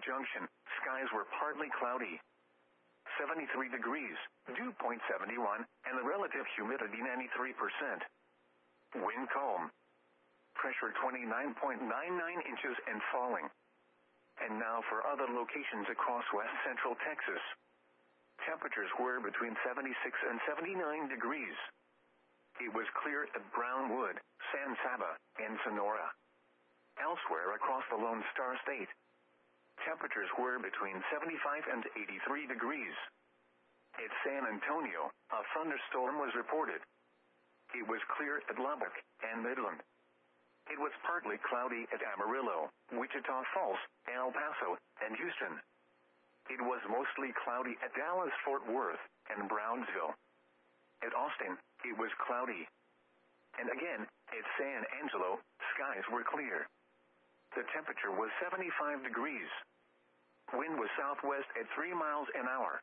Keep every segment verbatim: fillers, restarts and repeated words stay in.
Junction, skies were partly cloudy. seventy-three degrees, dew point seven one, and the relative humidity ninety-three percent. Wind calm. Pressure twenty-nine point nine nine inches and falling. And now for other locations across west central Texas. Temperatures were between seventy-six and seventy-nine degrees. It was clear at Brownwood, San Saba, and Sonora. Elsewhere across the Lone Star State, temperatures were between seventy-five and eighty-three degrees. At San Antonio, a thunderstorm was reported. It was clear at Lubbock and Midland. It was partly cloudy at Amarillo, Wichita Falls, El Paso, and Houston. It was mostly cloudy at Dallas-Fort Worth and Brownsville. At Austin, it was cloudy. And again, at San Angelo, skies were clear. The temperature was seventy-five degrees. Wind was southwest at three miles an hour.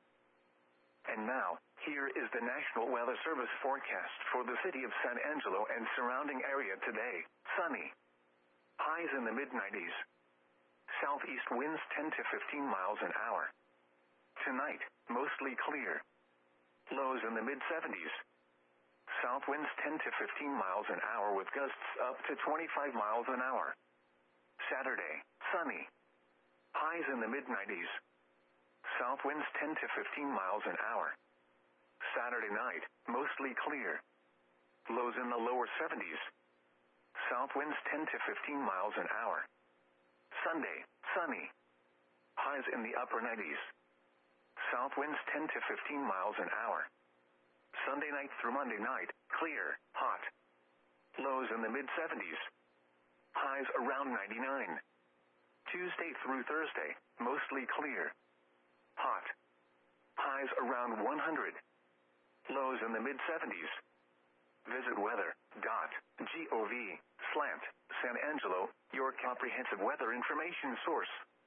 And now, here is the National Weather Service forecast for the city of San Angelo and surrounding area today. Sunny. Highs in the mid nineties. Southeast winds ten to fifteen miles an hour. Tonight, mostly clear. Lows in the mid seventies. South winds ten to fifteen miles an hour with gusts up to twenty-five miles an hour. Saturday, sunny. Highs in the mid nineties. South winds ten to fifteen miles an hour. Saturday night, mostly clear. Lows in the lower seventies. South winds ten to fifteen miles an hour. Sunday, sunny. Highs in the upper nineties. South winds ten to fifteen miles an hour. Sunday night through Monday night, clear, hot. Lows in the mid seventies. Highs around ninety-nine. Tuesday through Thursday, mostly clear. Hot. Highs around one hundred. Lows in the mid seventies. Visit weather.gov slant San Angelo, your comprehensive weather information source.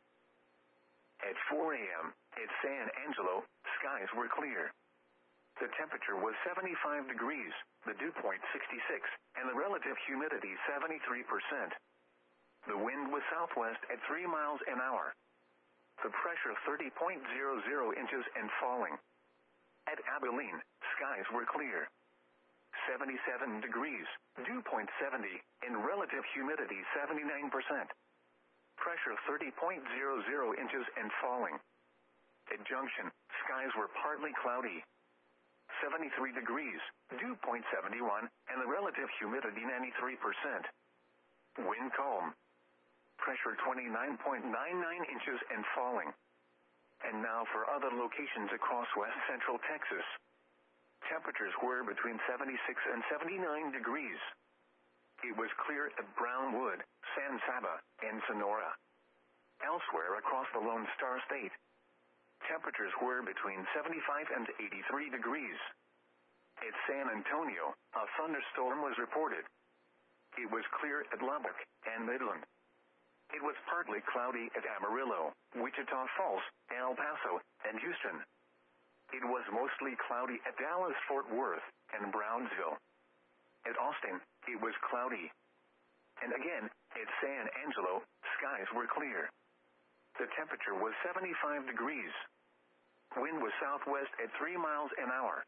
At four a.m., at San Angelo, skies were clear. The temperature was seventy-five degrees, the dew point sixty-six, and the relative humidity seventy-three percent. The wind was southwest at three miles an hour. The pressure thirty point zero zero inches and falling. At Abilene, skies were clear. seventy-seven degrees, dew point seventy, and relative humidity seventy-nine percent. Pressure thirty point zero zero inches and falling. At Junction, skies were partly cloudy. seventy-three degrees, dew point seven one, and the relative humidity ninety-three percent. Wind calm. Pressure twenty-nine point nine nine inches and falling. And now for other locations across west central Texas. Temperatures were between seventy-six and seventy-nine degrees. It was clear at Brownwood, San Saba, and Sonora. Elsewhere across the Lone Star State, temperatures were between seventy-five and eighty-three degrees. At San Antonio, a thunderstorm was reported. It was clear at Lubbock and Midland. It was partly cloudy at Amarillo, Wichita Falls, El Paso, and Houston. It was mostly cloudy at Dallas-Fort Worth and Brownsville. At Austin, it was cloudy. And again, at San Angelo, skies were clear. The temperature was seventy-five degrees. Wind was southwest at three miles an hour.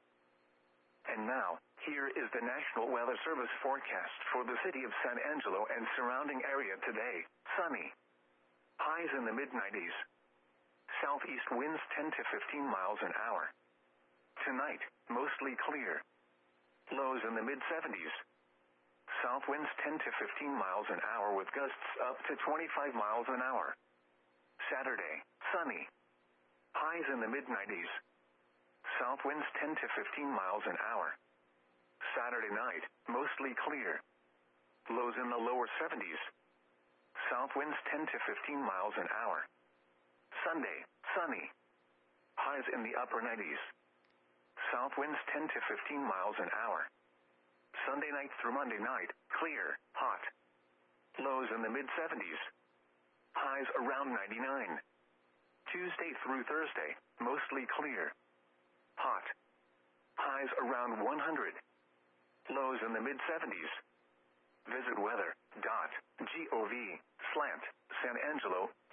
And now, here is the National Weather Service forecast for the city of San Angelo and surrounding area today. Sunny. Highs in the mid nineties. Southeast winds ten to fifteen miles an hour. Tonight, mostly clear. Lows in the mid seventies. South winds ten to fifteen miles an hour with gusts up to twenty-five miles an hour. Saturday, sunny. Highs in the mid nineties. South winds ten to fifteen miles an hour. Saturday night, mostly clear. Lows in the lower seventies. South winds ten to fifteen miles an hour. Sunday, sunny. Highs in the upper nineties. South winds ten to fifteen miles an hour. Sunday night through Monday night, clear, hot. Lows in the mid seventies. Highs around ninety-nine. Tuesday through Thursday, mostly clear. Hot. Highs around one hundred. Lows in the mid seventies. Visit weather.gov slant San Angelo,